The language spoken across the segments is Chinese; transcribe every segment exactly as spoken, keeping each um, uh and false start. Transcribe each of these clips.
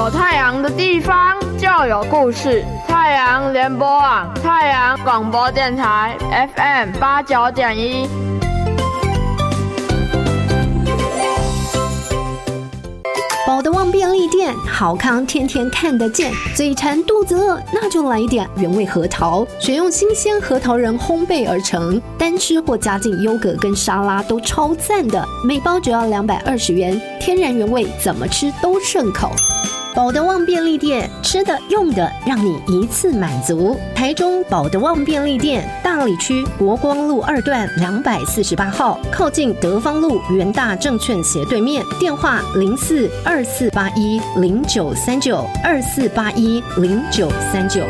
有太阳的地方就有故事。太阳联播网，太阳广播电台 F M 八九点一。 保德旺便利店，好康天天看得见。嘴馋肚子饿，那就来一点原味核桃，选用新鲜核桃仁烘焙而成，单吃或加进优格跟沙拉都超赞的。每包只要两百二十元，天然原味，怎么吃都顺口。保德旺便利店，吃的用的让你一次满足。台中保德旺便利店，大里区国光路二段两百四十八号，靠近德芳路元大证券斜对面。电话零四二四八一零九三九二四八一零九三九。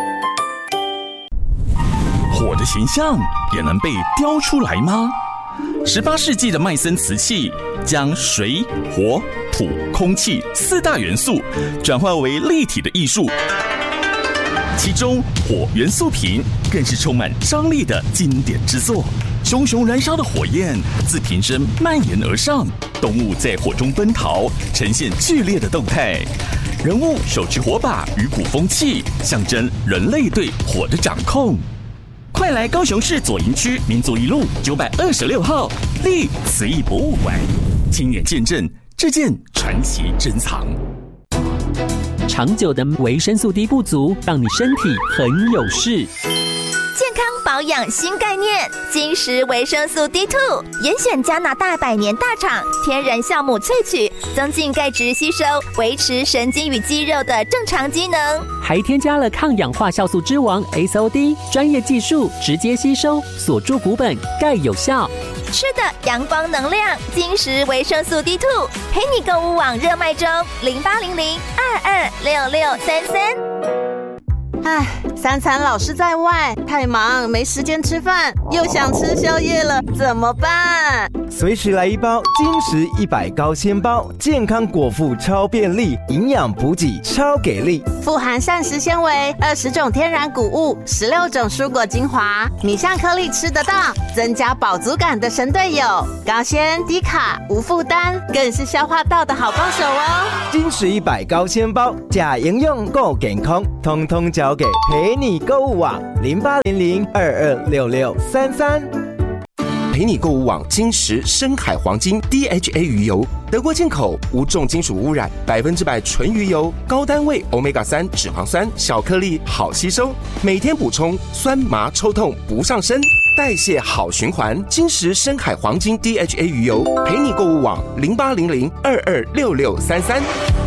火的形象也能被雕出来吗？十八世纪的麦森瓷器将水、火、土、空气四大元素转化为立体的艺术，其中火元素瓶更是充满张力的经典之作。熊熊燃烧的火焰自瓶身蔓延而上，动物在火中奔逃，呈现剧烈的动态。人物手持火把与鼓风器，象征人类对火的掌控。快来高雄市左营区民族一路九百二十六号立瓷艺博物馆，亲眼见证这件传奇珍藏。 长久的维生素 D 不足，让你身体很有事。 健康保养新概念，金石维生素 D 二 严选加拿大百年大厂天然酵母萃取，增进钙质吸收，维持神经与肌肉的正常机能， 还添加了抗氧化酵素之王 S O D 专业技术，直接吸收，锁住骨本，钙有效。 吃的阳光能量，金石维生素 D 二 陪你购物网热卖中，零八零零二二六六三三。 唉，三餐老是在外，太忙没时间吃饭，又想吃宵夜了，怎么办？ 随时来一包金石一百高纤包，健康果腹超便利，营养补给超给力， 富含膳食纤维，二十种天然谷物，十六种蔬果精华，米香颗粒吃得到，增加饱足感的神队友，高纤低卡无负担，更是消化道的好帮手哦。 金石一百高纤包，假营养够健康，通通交给陪你购物网零八零零二二六六三三。 陪你购物网金石深海黄金 D H A 鱼油，德国进口，无重金属污染，百分之百纯鱼油，高单位 欧米伽三 脂肪酸，小颗粒好吸收，每天补充，酸麻抽痛不上身，代谢好循环。金石深海黄金 D H A 鱼油，陪你购物网零八零零二二六六三三。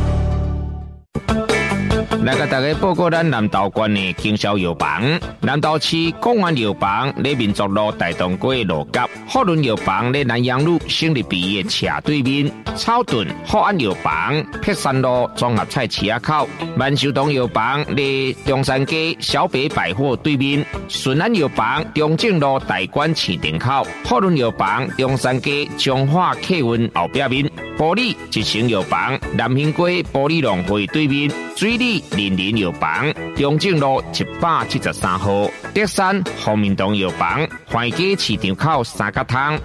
来甲大家报告咱南投县的经销药房。南投市公园药房在民族路大东街路角，福伦药房在南阳路省立毕业斜对面，草屯福安药房碧山路综合菜市口，万寿堂药房在中山街小北百货对面，顺安药房中正路大馆市场口，福伦药房中山街中华客运后壁面，玻璃一成药房南兴街玻璃农会对面，水里林林药房中正路一百七十三号，德山方明堂药房环街市场口三角汤。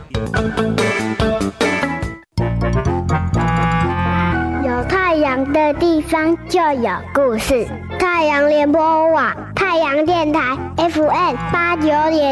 有太阳的地方就有故事。太阳联播网，太阳电台 F M 八九点